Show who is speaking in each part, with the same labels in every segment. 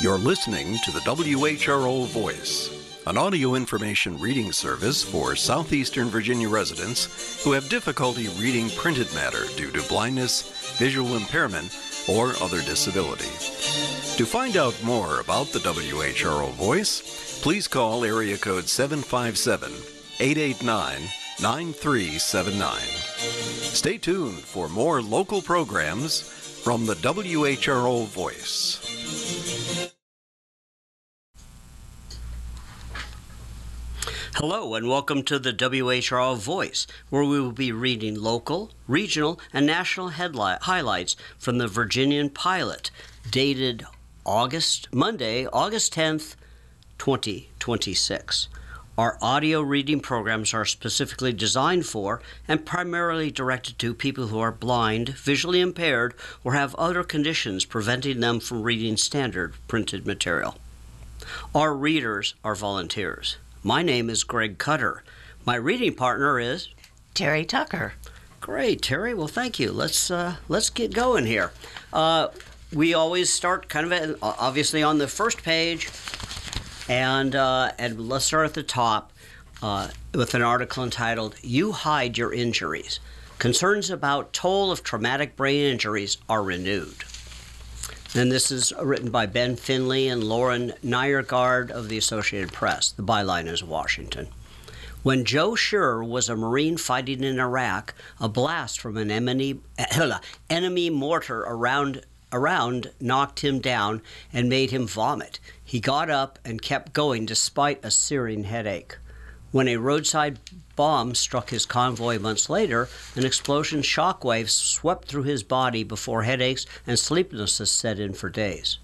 Speaker 1: You're listening to the WHRO Voice, an audio information reading service for southeastern Virginia residents who have difficulty reading printed matter due to blindness, visual impairment, or other disability. To find out more about the WHRO Voice, please call area code 757-889-9379. Stay tuned for more local programs from the WHRO Voice.
Speaker 2: Hello and welcome to the WHRO Voice, where we will be reading local, regional, and national highlights from the Virginian Pilot, dated Monday, August 10th, 2026. Our audio reading programs are specifically designed for and primarily directed to people who are blind, visually impaired, or have other conditions preventing them from reading standard printed material. Our readers are volunteers. My name is Greg Cutter. My reading partner is
Speaker 3: Terry Tucker.
Speaker 2: Great, Terry. Well, thank you. Let's get going here. We always start kind of obviously on the first page, and let's start at the top with an article entitled "You Hide Your Injuries. Concerns about toll of traumatic brain injuries are renewed." And this is written by Ben Finley and Lauren Nyergard of the Associated Press. The byline is Washington. When Joe Scherer was a Marine fighting in Iraq, a blast from an enemy mortar around knocked him down and made him vomit. He got up and kept going despite a searing headache. When a roadside bomb struck his convoy months later, an explosion shockwave swept through his body before headaches and sleeplessness set in for days.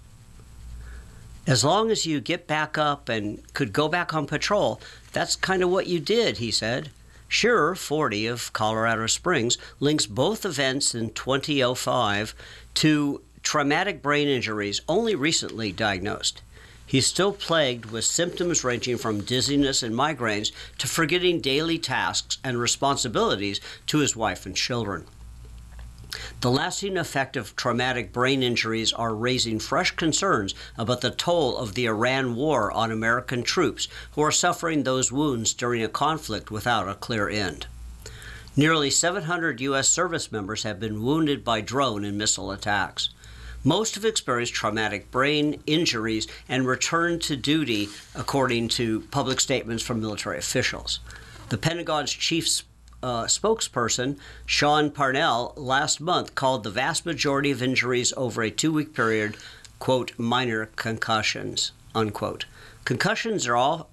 Speaker 2: As long as you get back up and could go back on patrol, that's kind of what you did, he said. Scherer, 40, of Colorado Springs, links both events in 2005 to traumatic brain injuries only recently diagnosed. He's still plagued with symptoms ranging from dizziness and migraines to forgetting daily tasks and responsibilities to his wife and children. The lasting effect of traumatic brain injuries are raising fresh concerns about the toll of the Iran war on American troops who are suffering those wounds during a conflict without a clear end. Nearly 700 U.S. service members have been wounded by drone and missile attacks. Most have experienced traumatic brain injuries and returned to duty, according to public statements from military officials. The Pentagon's chief spokesperson, Sean Parnell, last month called the vast majority of injuries over a 2-week period, quote, minor concussions, unquote. Concussions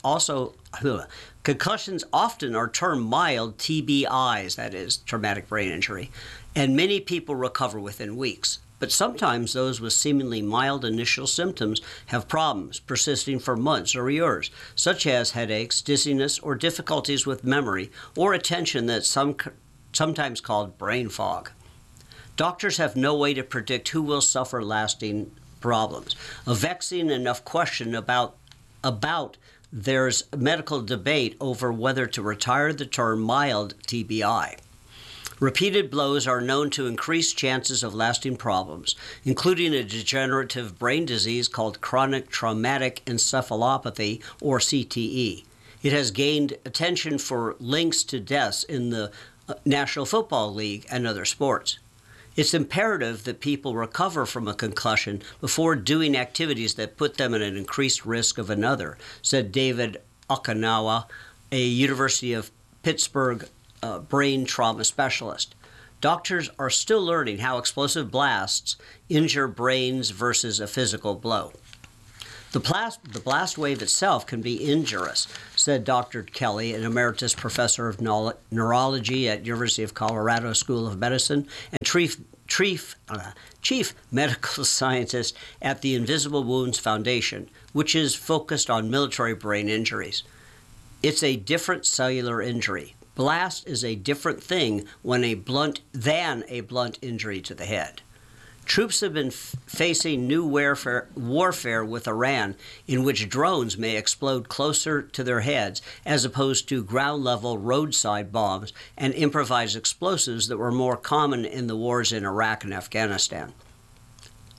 Speaker 2: often are termed mild TBIs, that is, traumatic brain injury, and many people recover within weeks. But sometimes those with seemingly mild initial symptoms have problems persisting for months or years, such as headaches, dizziness, or difficulties with memory or attention that's sometimes called brain fog. Doctors have no way to predict who will suffer lasting problems. A vexing enough question about there's medical debate over whether to retire the term mild TBI. Repeated blows are known to increase chances of lasting problems, including a degenerative brain disease called chronic traumatic encephalopathy, or CTE. It has gained attention for links to deaths in the National Football League and other sports. It's imperative that people recover from a concussion before doing activities that put them at an increased risk of another, said David Okinawa, a University of Pittsburgh brain trauma specialist. Doctors are still learning how explosive blasts injure brains versus a physical blow. The blast wave itself can be injurious, said Dr. Kelly, an emeritus professor of neurology at University of Colorado School of Medicine and chief medical scientist at the Invisible Wounds Foundation, which is focused on military brain injuries. It's a different cellular injury. Blast is a different thing than a blunt injury to the head. Troops have been facing new warfare with Iran, in which drones may explode closer to their heads as opposed to ground-level roadside bombs and improvised explosives that were more common in the wars in Iraq and Afghanistan.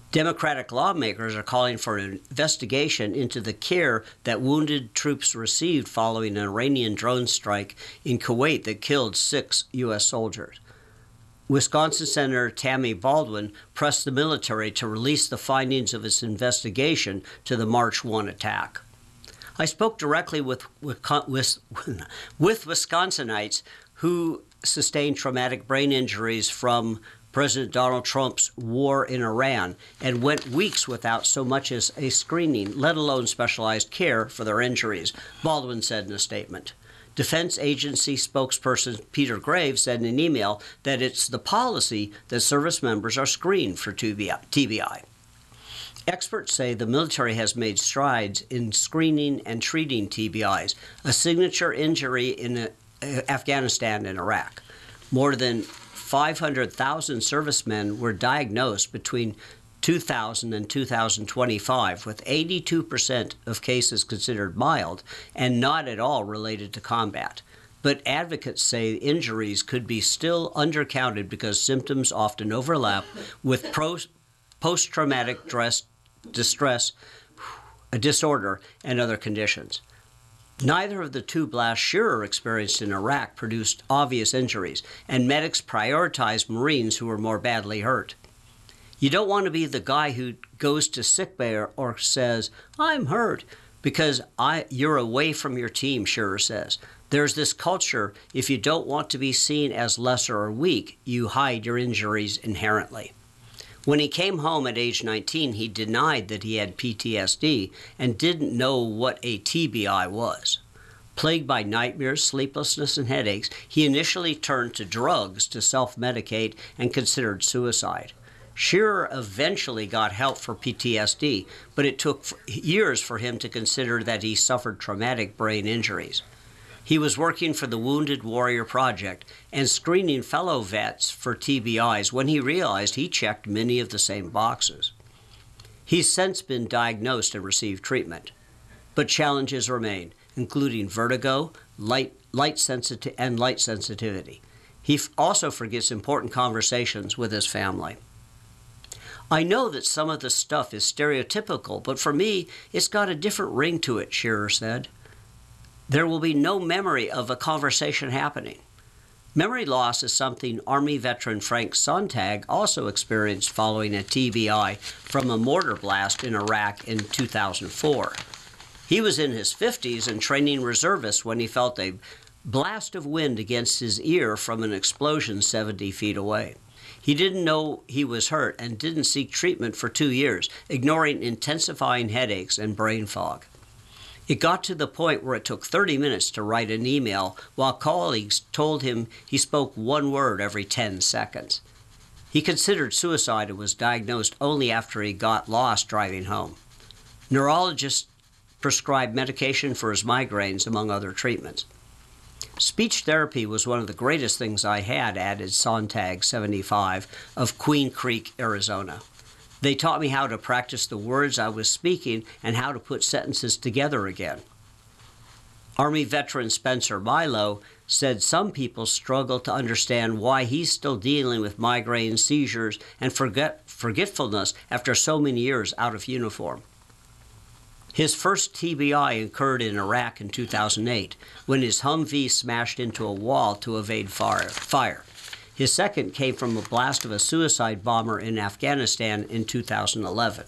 Speaker 2: Democratic lawmakers are calling for an investigation into the care that wounded troops received following an Iranian drone strike in Kuwait that killed 6 U.S. soldiers. Wisconsin Senator Tammy Baldwin pressed the military to release the findings of its investigation to the March 1 attack. I spoke directly with Wisconsinites who sustained traumatic brain injuries from President Donald Trump's war in Iran and went weeks without so much as a screening, let alone specialized care for their injuries, Baldwin said in a statement. Defense Agency spokesperson Peter Graves said in an email that it's the policy that service members are screened for TBI. Experts say the military has made strides in screening and treating TBIs, a signature injury in Afghanistan and Iraq. More than 500,000 servicemen were diagnosed between 2000 and 2025, with 82% of cases considered mild and not at all related to combat. But advocates say injuries could be still undercounted because symptoms often overlap with post-traumatic distress disorder and other conditions. Neither of the 2 blasts Shearer experienced in Iraq produced obvious injuries, and medics prioritized Marines who were more badly hurt. You don't want to be the guy who goes to sickbay or says, "I'm hurt," because you're away from your team, Shearer says. There's this culture, if you don't want to be seen as lesser or weak, you hide your injuries inherently. When he came home at age 19, he denied that he had PTSD and didn't know what a TBI was. Plagued by nightmares, sleeplessness, and headaches, he initially turned to drugs to self-medicate and considered suicide. Shearer eventually got help for PTSD, but it took years for him to consider that he suffered traumatic brain injuries. He was working for the Wounded Warrior Project and screening fellow vets for TBIs when he realized he checked many of the same boxes. He's since been diagnosed and received treatment, but challenges remain, including vertigo, light sensitivity. He also forgets important conversations with his family. I know that some of the stuff is stereotypical, but for me, it's got a different ring to it, Shearer said. There will be no memory of a conversation happening. Memory loss is something Army veteran Frank Sontag also experienced following a TBI from a mortar blast in Iraq in 2004. He was in his 50s and training reservists when he felt a blast of wind against his ear from an explosion 70 feet away. He didn't know he was hurt and didn't seek treatment for 2 years, ignoring intensifying headaches and brain fog. It got to the point where it took 30 minutes to write an email, while colleagues told him he spoke 1 word every 10 seconds. He considered suicide and was diagnosed only after he got lost driving home. Neurologists prescribed medication for his migraines, among other treatments. Speech therapy was one of the greatest things I had, added Sontag, 75, of Queen Creek, Arizona. They taught me how to practice the words I was speaking and how to put sentences together again. Army veteran Spencer Milo said some people struggle to understand why he's still dealing with migraines, seizures, and forgetfulness after so many years out of uniform. His first TBI occurred in Iraq in 2008, when his Humvee smashed into a wall to evade fire. His second came from a blast of a suicide bomber in Afghanistan in 2011.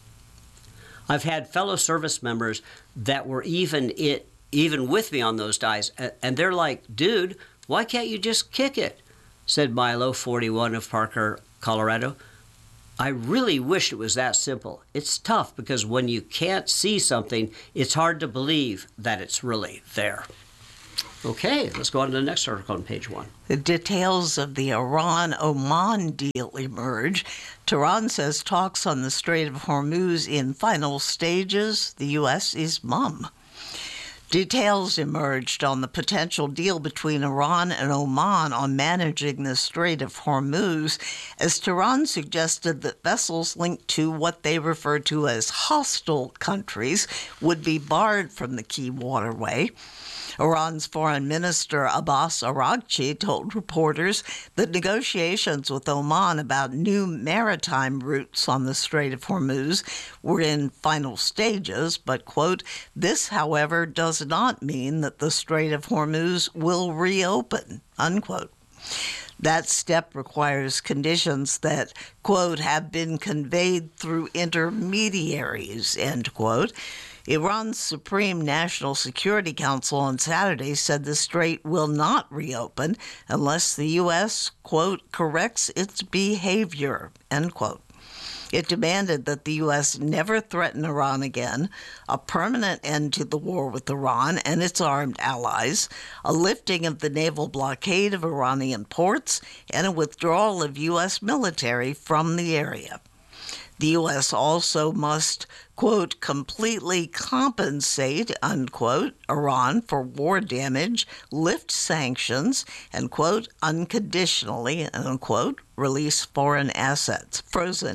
Speaker 2: I've had fellow service members that were even with me on those days, and they're like, "Dude, why can't you just kick it?" said Milo, 41, of Parker, Colorado. I really wish it was that simple. It's tough because when you can't see something, it's hard to believe that it's really there. Okay, let's go on to the next article on page 1.
Speaker 3: The details of the Iran-Oman deal emerge. Tehran says talks on the Strait of Hormuz in final stages. The U.S. is mum. Details emerged on the potential deal between Iran and Oman on managing the Strait of Hormuz, as Tehran suggested that vessels linked to what they refer to as hostile countries would be barred from the key waterway. Iran's Foreign Minister Abbas Araghchi told reporters that negotiations with Oman about new maritime routes on the Strait of Hormuz were in final stages, but, quote, "This, however, does not mean that the Strait of Hormuz will reopen," unquote. That step requires conditions that, quote, "have been conveyed through intermediaries," end quote. Iran's Supreme National Security Council on Saturday said the strait will not reopen unless the U.S., quote, "corrects its behavior," end quote. It demanded that the U.S. never threaten Iran again, a permanent end to the war with Iran and its armed allies, a lifting of the naval blockade of Iranian ports, and a withdrawal of U.S. military from the area. The U.S. also must, quote, "completely compensate," unquote, Iran for war damage, lift sanctions, and, quote, "unconditionally," unquote, release frozen assets.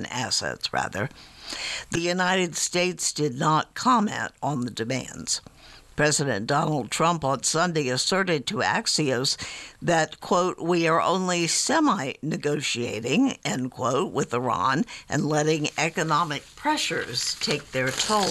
Speaker 3: The United States did not comment on the demands. President Donald Trump on Sunday asserted to Axios that, quote, "we are only semi-negotiating," end quote, with Iran and letting economic pressures take their toll.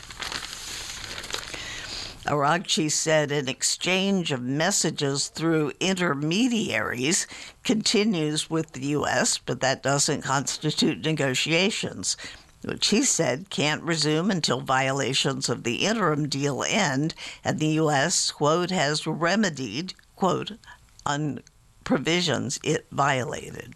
Speaker 3: Araghchi said an exchange of messages through intermediaries continues with the U.S., but that doesn't constitute negotiations, which he said can't resume until violations of the interim deal end and the U.S., quote, "has remedied," quote, provisions it violated.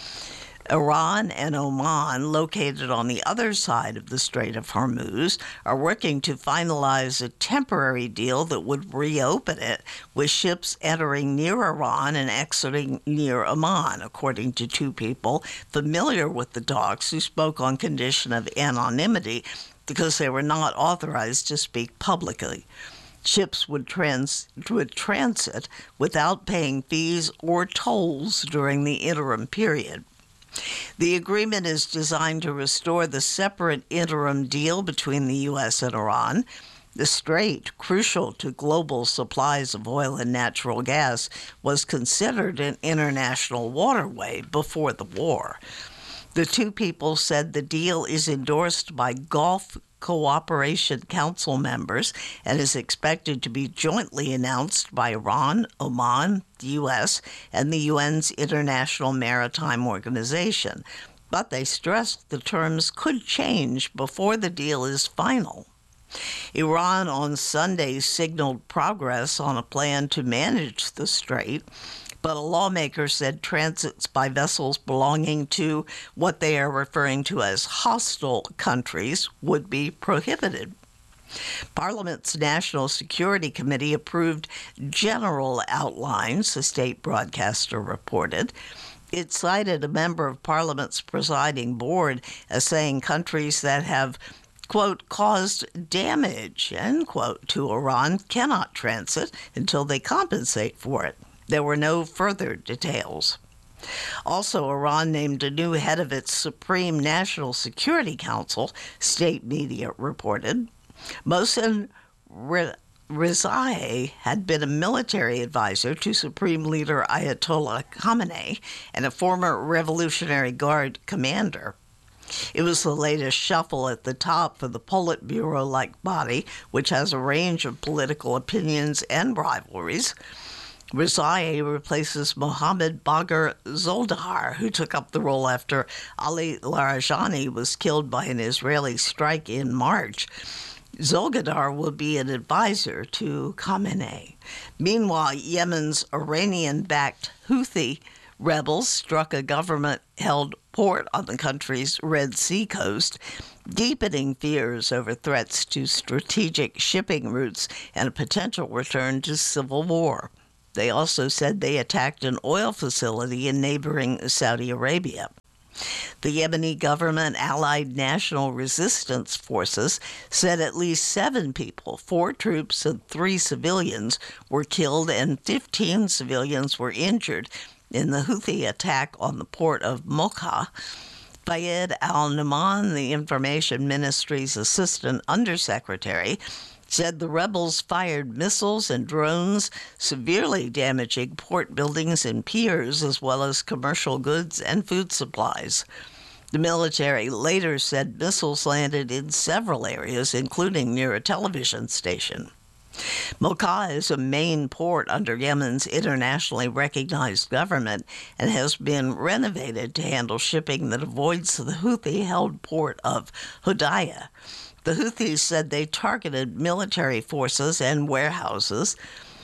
Speaker 3: Iran and Oman, located on the other side of the Strait of Hormuz, are working to finalize a temporary deal that would reopen it, with ships entering near Iran and exiting near Oman, according to two people familiar with the talks who spoke on condition of anonymity because they were not authorized to speak publicly. Ships would transit without paying fees or tolls during the interim period. The agreement is designed to restore the separate interim deal between the U.S. and Iran. The strait, crucial to global supplies of oil and natural gas, was considered an international waterway before the war. The two people said the deal is endorsed by Gulf Cooperation Council members and is expected to be jointly announced by Iran, Oman, the U.S., and the UN's International Maritime Organization. But they stressed the terms could change before the deal is final. Iran on Sunday signaled progress on a plan to manage the strait, but a lawmaker said transits by vessels belonging to what they are referring to as hostile countries would be prohibited. Parliament's National Security Committee approved general outlines, the state broadcaster reported. It cited a member of Parliament's presiding board as saying countries that have, quote, caused damage, end quote, to Iran cannot transit until they compensate for it. There were no further details. Also, Iran named a new head of its Supreme National Security Council, state media reported. Mohsen Rezai had been a military advisor to Supreme Leader Ayatollah Khamenei and a former Revolutionary Guard commander. It was the latest shuffle at the top for the Politburo-like body, which has a range of political opinions and rivalries. Rezai replaces Mohammad Bagher Zoldar, who took up the role after Ali Larijani was killed by an Israeli strike in March. Zoldar will be an advisor to Khamenei. Meanwhile, Yemen's Iranian-backed Houthi rebels struck a government-held port on the country's Red Sea coast, deepening fears over threats to strategic shipping routes and a potential return to civil war. They also said they attacked an oil facility in neighboring Saudi Arabia. The Yemeni government Allied National Resistance Forces said at least 7 people, 4 troops and 3 civilians, were killed and 15 civilians were injured in the Houthi attack on the port of Mocha. Fayed al-Numan, the Information Ministry's assistant undersecretary, said the rebels fired missiles and drones, severely damaging port buildings and piers, as well as commercial goods and food supplies. The military later said missiles landed in several areas, including near a television station. Mocha is a main port under Yemen's internationally recognized government and has been renovated to handle shipping that avoids the Houthi-held port of Hodeidah. The Houthis said they targeted military forces and warehouses.